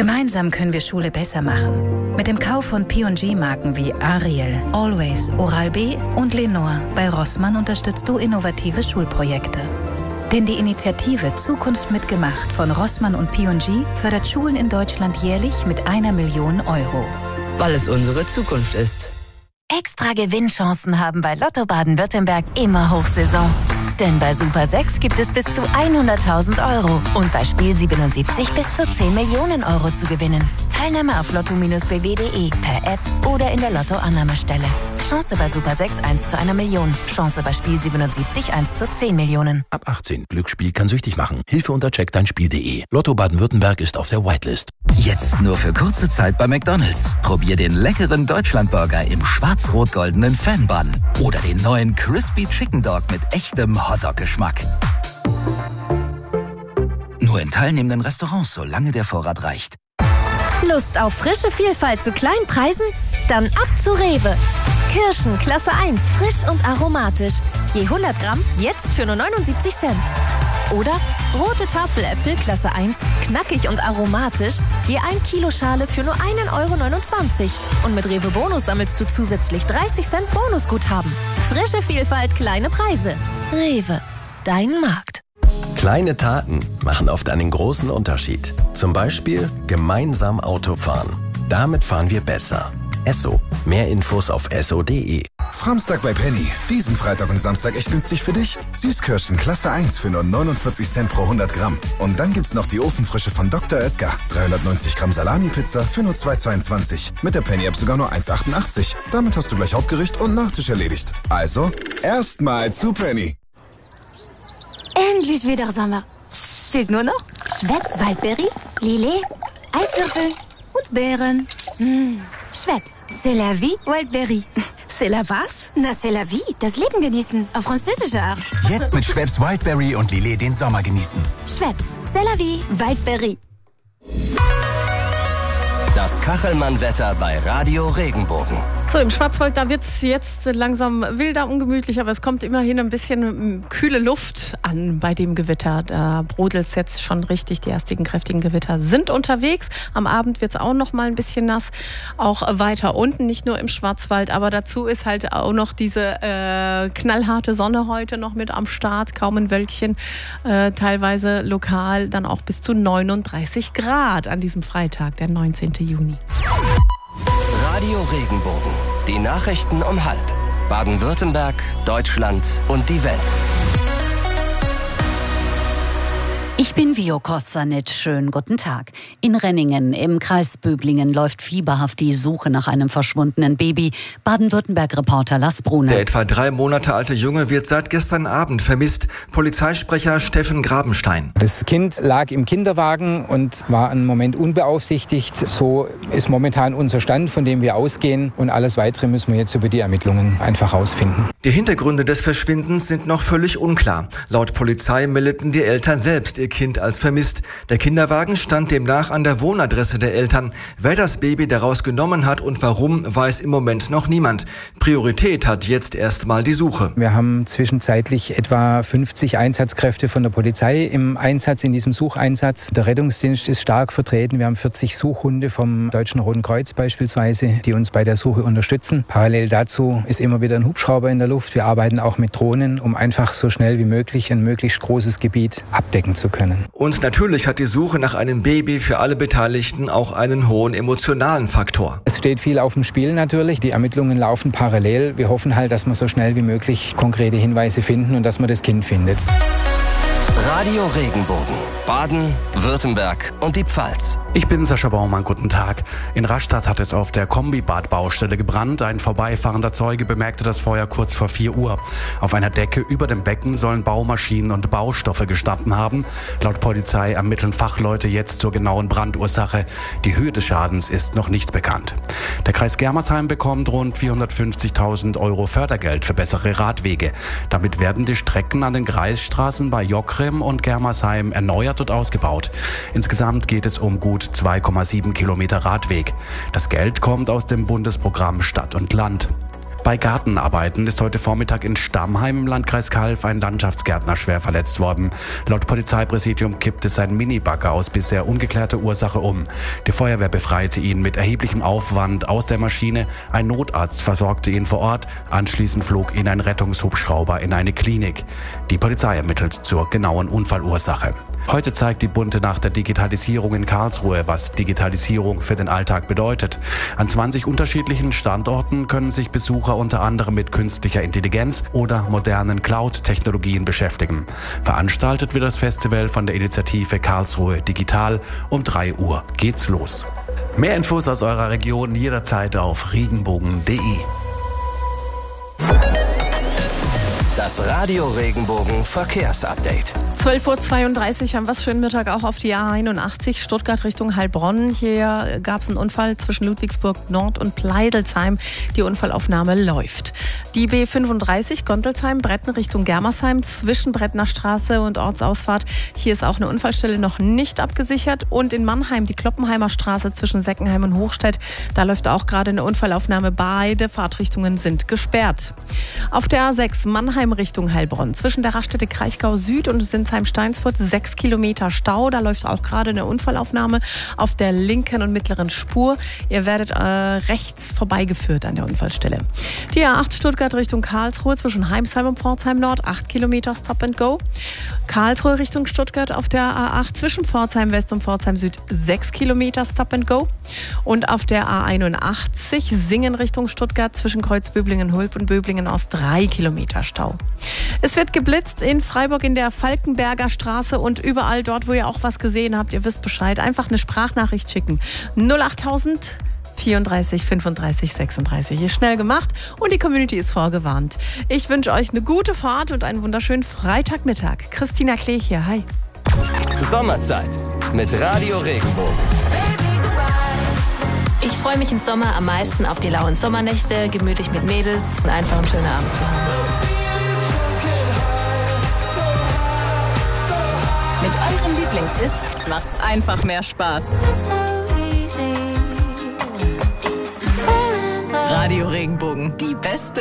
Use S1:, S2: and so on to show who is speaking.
S1: Gemeinsam können wir Schule besser machen. Mit dem Kauf von P&G-Marken wie Ariel, Always, Oral-B und Lenore bei Rossmann unterstützt du innovative Schulprojekte. Denn die Initiative Zukunft mitgemacht von Rossmann und P&G fördert Schulen in Deutschland jährlich mit 1 Million Euro.
S2: Weil es unsere Zukunft ist.
S3: Extra Gewinnchancen haben bei Lotto Baden-Württemberg immer Hochsaison. Denn bei Super 6 gibt es bis zu 100.000 Euro und bei Spiel 77 bis zu 10 Millionen Euro zu gewinnen. Teilnahme auf lotto-bw.de, per App oder in der Lotto-Annahmestelle. Chance bei Super 6 1 zu 1 Million. Chance bei Spiel 77 1 zu 10 Millionen.
S4: Ab 18. Glücksspiel kann süchtig machen. Hilfe unter checkdeinspiel.de. Lotto Baden-Württemberg ist auf der Whitelist.
S5: Jetzt nur für kurze Zeit bei McDonald's. Probier den leckeren Deutschlandburger im schwarz-rot-goldenen Fan-Bun. Oder den neuen Crispy Chicken Dog mit echtem Hotdog-Geschmack. Nur in teilnehmenden Restaurants, solange der Vorrat reicht.
S6: Lust auf frische Vielfalt zu kleinen Preisen? Dann ab zu Rewe. Kirschen Klasse 1, frisch und aromatisch. Je 100 Gramm, jetzt für nur 79 Cent. Oder rote Tafeläpfel Klasse 1, knackig und aromatisch. Je 1 Kilo Schale für nur 1,29 €. Und mit Rewe Bonus sammelst du zusätzlich 30 Cent Bonusguthaben. Frische Vielfalt, kleine Preise. Rewe, dein Markt.
S7: Kleine Taten machen oft einen großen Unterschied. Zum Beispiel gemeinsam Auto fahren. Damit fahren wir besser. Esso. Mehr Infos auf esso.de.
S8: Framstag bei Penny. Diesen Freitag und Samstag echt günstig für dich. Süßkirschen Klasse 1 für nur 49 Cent pro 100 Gramm. Und dann gibt's noch die Ofenfrische von Dr. Oetker. 390 Gramm Salami-Pizza für nur 2,22. Mit der Penny-App sogar nur 1,88. Damit hast du gleich Hauptgericht und Nachtisch erledigt. Also, erstmal zu Penny.
S9: Endlich wieder Sommer. Fehlt nur noch Schweppes Waldberry, Lillet, Eiswürfel und Beeren. Schweppes, c'est la vie, Wildberry.
S6: C'est la was?
S9: Na, c'est la vie, das Leben genießen, auf französische Art.
S5: Jetzt mit Schweppes Wildberry und Lillet den Sommer genießen.
S9: Schweppes, c'est la vie, Wildberry.
S7: Das Kachelmann-Wetter bei Radio Regenbogen.
S10: So, im Schwarzwald, da wird es jetzt langsam wilder, ungemütlich, aber es kommt immerhin ein bisschen kühle Luft an bei dem Gewitter. Da brodelt es jetzt schon richtig. Die ersten kräftigen Gewitter sind unterwegs. Am Abend wird es auch noch mal ein bisschen nass. Auch weiter unten, nicht nur im Schwarzwald. Aber dazu ist halt auch noch diese knallharte Sonne heute noch mit am Start. Kaum ein Wölkchen. Teilweise lokal dann auch bis zu 39 Grad an diesem Freitag, der 19. Juni.
S7: Radio Regenbogen. Die Nachrichten um 12:30. Baden-Württemberg, Deutschland und die Welt.
S11: Ich bin Vio Kostanic. Schönen guten Tag. In Renningen im Kreis Böblingen läuft fieberhaft die Suche nach einem verschwundenen Baby. Baden-Württemberg-Reporter Lars Brune.
S12: Der etwa 3 Monate alte Junge wird seit gestern Abend vermisst. Polizeisprecher Steffen Grabenstein.
S13: Das Kind lag im Kinderwagen und war einen Moment unbeaufsichtigt. So ist momentan unser Stand, von dem wir ausgehen. Und alles Weitere müssen wir jetzt über die Ermittlungen einfach rausfinden.
S12: Die Hintergründe des Verschwindens sind noch völlig unklar. Laut Polizei meldeten die Eltern selbst ihr Kind als vermisst. Der Kinderwagen stand demnach an der Wohnadresse der Eltern. Wer das Baby daraus genommen hat und warum, weiß im Moment noch niemand. Priorität hat jetzt erstmal die Suche.
S13: Wir haben zwischenzeitlich etwa 50 Einsatzkräfte von der Polizei im Einsatz, in diesem Sucheinsatz. Der Rettungsdienst ist stark vertreten. Wir haben 40 Suchhunde vom Deutschen Roten Kreuz beispielsweise, die uns bei der Suche unterstützen. Parallel dazu ist immer wieder ein Hubschrauber in der Luft. Wir arbeiten auch mit Drohnen, um einfach so schnell wie möglich ein möglichst großes Gebiet abdecken zu können.
S12: Und natürlich hat die Suche nach einem Baby für alle Beteiligten auch einen hohen emotionalen Faktor.
S13: Es steht viel auf dem Spiel natürlich. Die Ermittlungen laufen parallel. Wir hoffen halt, dass wir so schnell wie möglich konkrete Hinweise finden und dass man das Kind findet.
S7: Radio Regenbogen. Baden, Württemberg und die Pfalz.
S14: Ich bin Sascha Baumann, guten Tag. In Rastatt hat es auf der Kombibad-Baustelle gebrannt. Ein vorbeifahrender Zeuge bemerkte das Feuer kurz vor 4 Uhr. Auf einer Decke über dem Becken sollen Baumaschinen und Baustoffe gestanden haben. Laut Polizei ermitteln Fachleute jetzt zur genauen Brandursache. Die Höhe des Schadens ist noch nicht bekannt. Der Kreis Germersheim bekommt rund 450.000 € Fördergeld für bessere Radwege. Damit werden die Strecken an den Kreisstraßen bei Jockrem und Germersheim erneuert und ausgebaut. Insgesamt geht es um gut 2,7 Kilometer Radweg. Das Geld kommt aus dem Bundesprogramm Stadt und Land. Bei Gartenarbeiten ist heute Vormittag in Stammheim im Landkreis Calw ein Landschaftsgärtner schwer verletzt worden. Laut Polizeipräsidium kippte sein Minibagger aus bisher ungeklärter Ursache um. Die Feuerwehr befreite ihn mit erheblichem Aufwand aus der Maschine. Ein Notarzt versorgte ihn vor Ort. Anschließend flog ihn ein Rettungshubschrauber in eine Klinik. Die Polizei ermittelt zur genauen Unfallursache. Heute zeigt die bunte Nacht der Digitalisierung in Karlsruhe, was Digitalisierung für den Alltag bedeutet. An 20 unterschiedlichen Standorten können sich Besucher unter anderem mit künstlicher Intelligenz oder modernen Cloud-Technologien beschäftigen. Veranstaltet wird das Festival von der Initiative Karlsruhe Digital. Um 3 Uhr geht's los. Mehr Infos aus eurer Region jederzeit auf regenbogen.de.
S15: Das Radio Regenbogen Verkehrsupdate.
S10: 12:32 Uhr haben wir schönen Mittag auch auf die A81 Stuttgart Richtung Heilbronn. Hier gab es einen Unfall zwischen Ludwigsburg Nord und Pleidelsheim. Die Unfallaufnahme läuft. Die B35 Gondelsheim, Bretten Richtung Germersheim zwischen Brettner Straße und Ortsausfahrt. Hier ist auch eine Unfallstelle noch nicht abgesichert. Und in Mannheim die Kloppenheimer Straße zwischen Seckenheim und Hochstedt. Da läuft auch gerade eine Unfallaufnahme. Beide Fahrtrichtungen sind gesperrt. Auf der A6 Mannheim Richtung Heilbronn zwischen der Raststätte Kraichgau Süd und Sinsheim-Steinsfurt 6 Kilometer Stau. Da läuft auch gerade eine Unfallaufnahme auf der linken und mittleren Spur. Ihr werdet rechts vorbeigeführt an der Unfallstelle. Die A8 Stuttgart Richtung Karlsruhe zwischen Heimsheim und Pforzheim Nord 8 Kilometer Stop and Go. Karlsruhe Richtung Stuttgart auf der A8 zwischen Pforzheim West und Pforzheim Süd 6 Kilometer Stop and Go. Und auf der A81 Singen Richtung Stuttgart zwischen Kreuzböblingen-Hulb und Böblingen-Ost 3 Kilometer Stau. Es wird geblitzt in Freiburg in der Falkenberger Straße und überall dort, wo ihr auch was gesehen habt, ihr wisst Bescheid, einfach eine Sprachnachricht schicken. 08000 34 35 36. Ist schnell gemacht und die Community ist vorgewarnt. Ich wünsche euch eine gute Fahrt und einen wunderschönen Freitagmittag. Christina Klee hier, hi.
S15: Sommerzeit mit Radio Regenbogen.
S16: Ich freue mich im Sommer am meisten auf die lauen Sommernächte, gemütlich mit Mädels und einfach einen schönen Abend zu haben.
S17: Mit eurem Lieblingshits macht's einfach mehr Spaß. Radio Regenbogen, die beste